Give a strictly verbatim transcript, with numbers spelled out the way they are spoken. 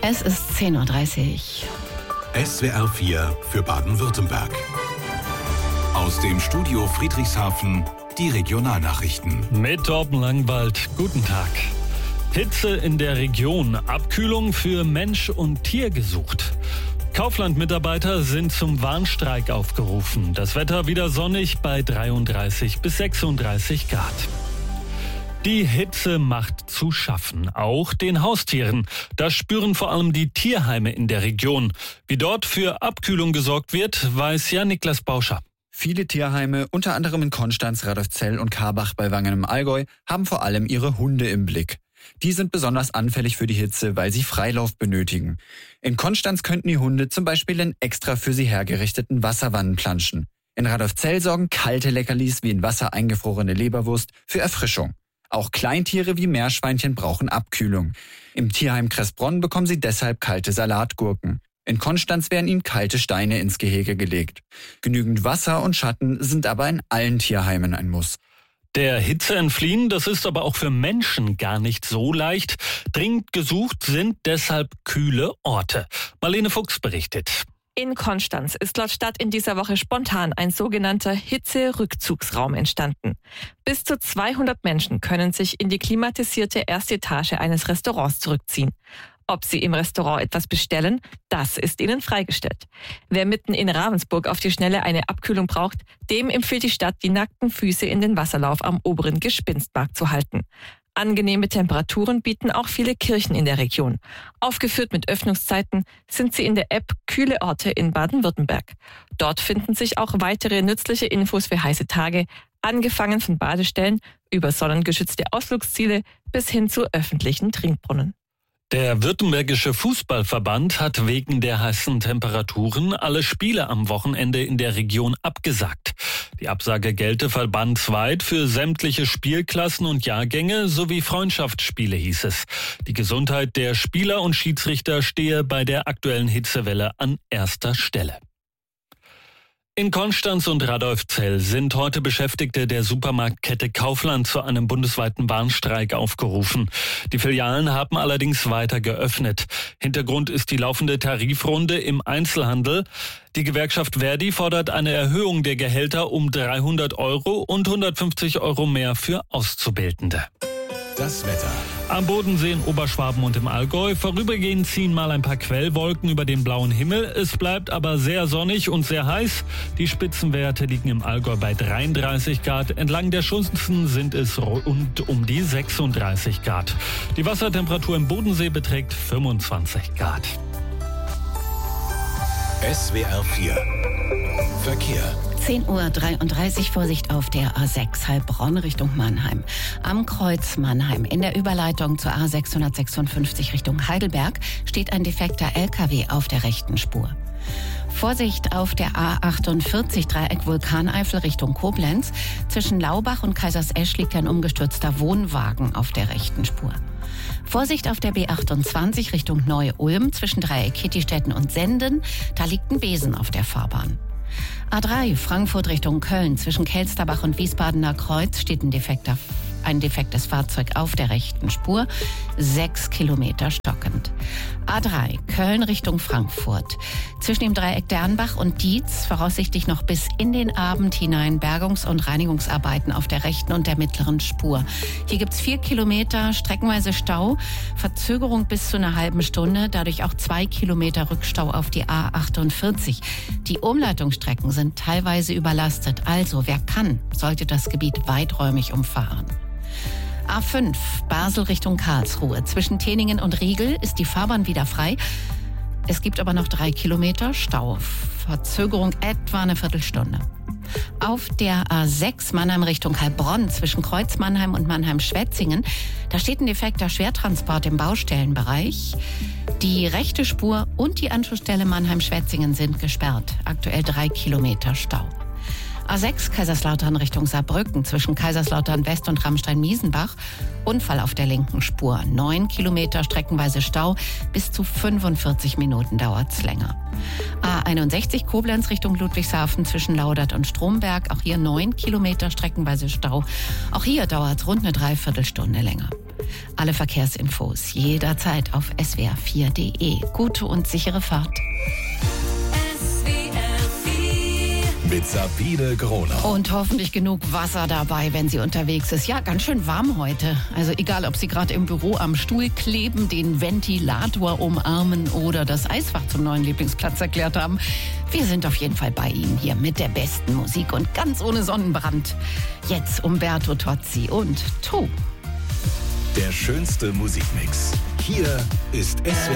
Es ist zehn Uhr dreißig. S W R vier für Baden-Württemberg. Aus dem Studio Friedrichshafen die Regionalnachrichten. Mit Torben Langwald, guten Tag. Hitze in der Region, Abkühlung für Mensch und Tier gesucht. Kaufland-Mitarbeiter sind zum Warnstreik aufgerufen. Das Wetter wieder sonnig bei dreiunddreißig bis sechsunddreißig Grad. Die Hitze macht zu schaffen, auch den Haustieren. Das spüren vor allem die Tierheime in der Region. Wie dort für Abkühlung gesorgt wird, weiß ja Niklas Bauscher. Viele Tierheime, unter anderem in Konstanz, Radolfzell und Karbach bei Wangen im Allgäu, haben vor allem ihre Hunde im Blick. Die sind besonders anfällig für die Hitze, weil sie Freilauf benötigen. In Konstanz könnten die Hunde zum Beispiel in extra für sie hergerichteten Wasserwannen planschen. In Radolfzell sorgen kalte Leckerlis wie in Wasser eingefrorene Leberwurst für Erfrischung. Auch Kleintiere wie Meerschweinchen brauchen Abkühlung. Im Tierheim Kressbronn bekommen sie deshalb kalte Salatgurken. In Konstanz werden ihnen kalte Steine ins Gehege gelegt. Genügend Wasser und Schatten sind aber in allen Tierheimen ein Muss. Der Hitze entfliehen, das ist aber auch für Menschen gar nicht so leicht. Dringend gesucht sind deshalb kühle Orte. Marlene Fuchs berichtet. In Konstanz ist laut Stadt in dieser Woche spontan ein sogenannter Hitze-Rückzugsraum entstanden. Bis zu zweihundert Menschen können sich in die klimatisierte erste Etage eines Restaurants zurückziehen. Ob sie im Restaurant etwas bestellen, das ist ihnen freigestellt. Wer mitten in Ravensburg auf die Schnelle eine Abkühlung braucht, dem empfiehlt die Stadt, die nackten Füße in den Wasserlauf am oberen Gespinstmarkt zu halten. Angenehme Temperaturen bieten auch viele Kirchen in der Region. Aufgeführt mit Öffnungszeiten sind sie in der App Kühle Orte in Baden-Württemberg. Dort finden sich auch weitere nützliche Infos für heiße Tage, angefangen von Badestellen über sonnengeschützte Ausflugsziele bis hin zu öffentlichen Trinkbrunnen. Der Württembergische Fußballverband hat wegen der heißen Temperaturen alle Spiele am Wochenende in der Region abgesagt. Die Absage gelte verbandsweit für sämtliche Spielklassen und Jahrgänge sowie Freundschaftsspiele, hieß es. Die Gesundheit der Spieler und Schiedsrichter stehe bei der aktuellen Hitzewelle an erster Stelle. In Konstanz und Radolfzell sind heute Beschäftigte der Supermarktkette Kaufland zu einem bundesweiten Warnstreik aufgerufen. Die Filialen haben allerdings weiter geöffnet. Hintergrund ist die laufende Tarifrunde im Einzelhandel. Die Gewerkschaft Verdi fordert eine Erhöhung der Gehälter um dreihundert Euro und hundertfünfzig Euro mehr für Auszubildende. Das Wetter. Am Bodensee in Oberschwaben und im Allgäu. Vorübergehend ziehen mal ein paar Quellwolken über den blauen Himmel. Es bleibt aber sehr sonnig und sehr heiß. Die Spitzenwerte liegen im Allgäu bei dreiunddreißig Grad. Entlang der Schunzen sind es rund um die sechsunddreißig Grad. Die Wassertemperatur im Bodensee beträgt fünfundzwanzig Grad. S W R vier Verkehr. zehn Uhr dreiunddreißig, Vorsicht auf der A sechs Heilbronn Richtung Mannheim. Am Kreuz Mannheim in der Überleitung zur A sechshundertsechsundfünfzig Richtung Heidelberg steht ein defekter L K W auf der rechten Spur. Vorsicht auf der A achtundvierzig Dreieck Vulkaneifel Richtung Koblenz. Zwischen Laubach und Kaisersesch liegt ein umgestürzter Wohnwagen auf der rechten Spur. Vorsicht auf der B achtundzwanzig Richtung Neu-Ulm zwischen Dreieck Kittistetten und Senden. Da liegt ein Besen auf der Fahrbahn. A drei Frankfurt Richtung Köln zwischen Kelsterbach und Wiesbadener Kreuz steht ein, defekter, ein defektes Fahrzeug auf der rechten Spur, sechs Kilometer stockend. A drei Köln Richtung Frankfurt zwischen dem Dreieck Dernbach und Dietz voraussichtlich noch bis in den Abend hinein Bergungs- und Reinigungsarbeiten auf der rechten und der mittleren Spur. Hier gibt's vier Kilometer streckenweise Stau, Verzögerung bis zu einer halben Stunde, dadurch auch zwei Kilometer Rückstau auf die A achtundvierzig. Die Umleitungsstrecken sind teilweise überlastet, also wer kann, sollte das Gebiet weiträumig umfahren. A fünf Basel Richtung Karlsruhe. Zwischen Teningen und Riegel ist die Fahrbahn wieder frei. Es gibt aber noch drei Kilometer Stau. Verzögerung etwa eine Viertelstunde. Auf der A sechs Mannheim Richtung Heilbronn zwischen Kreuz Mannheim und Mannheim-Schwetzingen, da steht ein defekter Schwertransport im Baustellenbereich. Die rechte Spur und die Anschlussstelle Mannheim-Schwetzingen sind gesperrt. Aktuell drei Kilometer Stau. A sechs Kaiserslautern Richtung Saarbrücken zwischen Kaiserslautern West und Ramstein-Miesenbach. Unfall auf der linken Spur. Neun Kilometer streckenweise Stau. Bis zu fünfundvierzig Minuten dauert's länger. A einundsechzig Koblenz Richtung Ludwigshafen zwischen Laudert und Stromberg. Auch hier neun Kilometer streckenweise Stau. Auch hier dauert's rund eine Dreiviertelstunde länger. Alle Verkehrsinfos jederzeit auf s w r vier punkt d e. Gute und sichere Fahrt. Mit Sabine Gronau. Und hoffentlich genug Wasser dabei, wenn sie unterwegs ist. Ja, ganz schön warm heute. Also egal, ob Sie gerade im Büro am Stuhl kleben, den Ventilator umarmen oder das Eisfach zum neuen Lieblingsplatz erklärt haben. Wir sind auf jeden Fall bei Ihnen hier mit der besten Musik und ganz ohne Sonnenbrand. Jetzt Umberto Tozzi und Tu. Der schönste Musikmix. Hier ist S W R